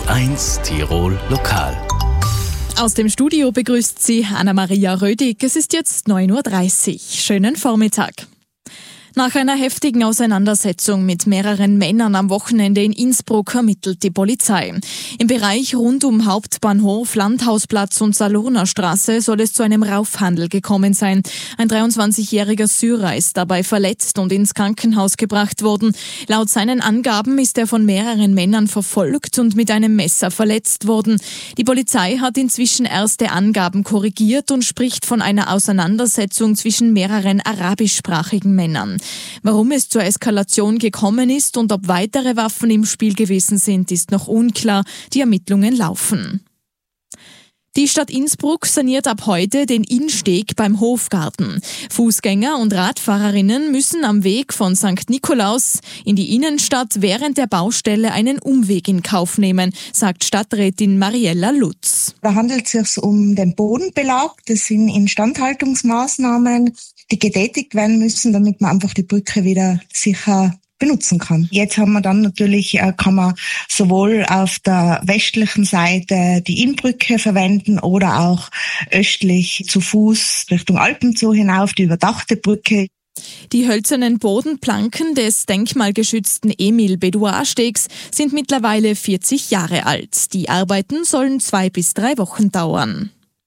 U1 Tirol Lokal. Aus dem Studio begrüßt Sie Anna-Maria Rödig. Es ist jetzt 9:30 Uhr. Schönen Vormittag. Nach einer heftigen Auseinandersetzung mit mehreren Männern am Wochenende in Innsbruck ermittelt die Polizei. Im Bereich rund um Hauptbahnhof, Landhausplatz und Salonerstraße soll es zu einem Raufhandel gekommen sein. Ein 23-jähriger Syrer ist dabei verletzt und ins Krankenhaus gebracht worden. Laut seinen Angaben ist er von mehreren Männern verfolgt und mit einem Messer verletzt worden. Die Polizei hat inzwischen erste Angaben korrigiert und spricht von einer Auseinandersetzung zwischen mehreren arabischsprachigen Männern. Warum es zur Eskalation gekommen ist und ob weitere Waffen im Spiel gewesen sind, ist noch unklar. Die Ermittlungen laufen. Die Stadt Innsbruck saniert ab heute den Innsteg beim Hofgarten. Fußgänger und Radfahrerinnen müssen am Weg von St. Nikolaus in die Innenstadt während der Baustelle einen Umweg in Kauf nehmen, sagt Stadträtin Mariella Lutz. Da handelt es sich um den Bodenbelag. Das sind Instandhaltungsmaßnahmen, die getätigt werden müssen, damit man einfach die Brücke wieder sicher benutzen kann. Jetzt haben wir dann natürlich, kann man sowohl auf der westlichen Seite die Innbrücke verwenden oder auch östlich zu Fuß Richtung Alpenzoo hinauf, die überdachte Brücke. Die hölzernen Bodenplanken des denkmalgeschützten Emil-Bedouard-Stegs sind mittlerweile 40 Jahre alt. Die Arbeiten sollen 2 bis 3 Wochen dauern.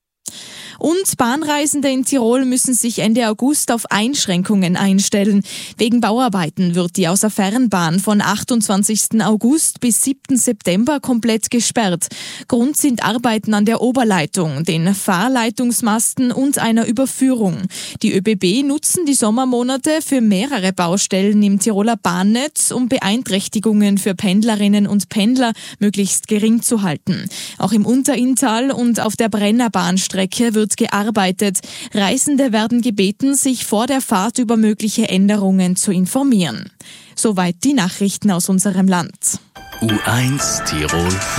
Und Bahnreisende in Tirol müssen sich Ende August auf Einschränkungen einstellen. Wegen Bauarbeiten wird die Außerfernbahn von 28. August bis 7. September komplett gesperrt. Grund sind Arbeiten an der Oberleitung, den Fahrleitungsmasten und einer Überführung. Die ÖBB nutzen die Sommermonate für mehrere Baustellen im Tiroler Bahnnetz, um Beeinträchtigungen für Pendlerinnen und Pendler möglichst gering zu halten. Auch im Unterinntal und auf der Brennerbahnstrecke wird gearbeitet. Reisende werden gebeten, sich vor der Fahrt über mögliche Änderungen zu informieren. Soweit die Nachrichten aus unserem Land. U1 Tirol